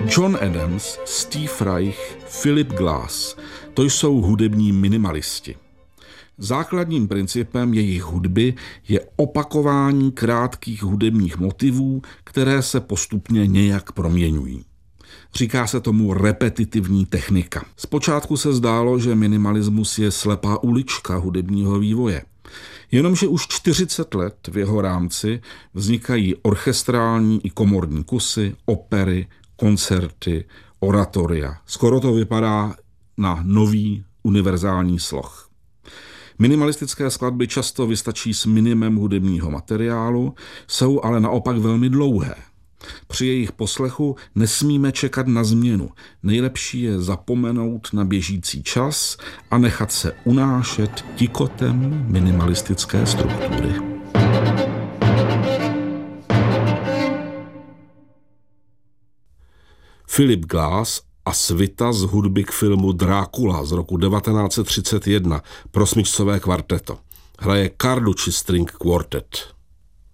John Adams, Steve Reich, Philip Glass, to jsou hudební minimalisti. Základním principem jejich hudby je opakování krátkých hudebních motivů, které se postupně nějak proměňují. Říká se tomu repetitivní technika. Zpočátku se zdálo, že minimalismus je slepá ulička hudebního vývoje. Jenomže už 40 let v jeho rámci vznikají orchestrální i komorní kusy, opery, koncerty, oratoria. Skoro to vypadá na nový univerzální sloh. Minimalistické skladby často vystačí s minimem hudebního materiálu, jsou ale naopak velmi dlouhé. Při jejich poslechu nesmíme čekat na změnu. Nejlepší je zapomenout na běžící čas a nechat se unášet tikotem minimalistické struktury. Philip Glass a svita z hudby k filmu Drákula z roku 1931 pro smyčcové kvarteto. Hraje Carducci String Quartet.